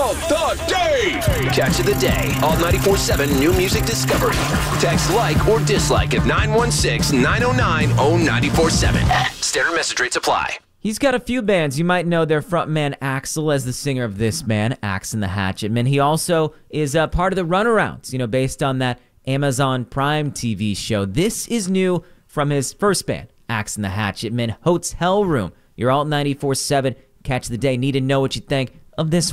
of the day. Catch of the day. Alt 94.7 New Music Discovery. Text like or dislike at 916-909-0947. Standard message rates apply. He's got a few bands. You might know their frontman Axl as the singer of this band, Axe and the Hatchetmen. He also is part of the Runarounds, based on that Amazon Prime TV show. This is new from his first band, Axe and the Hatchetmen, Hotel Room. Your Alt 94.7 Catch of the Day. Need to know what you think of this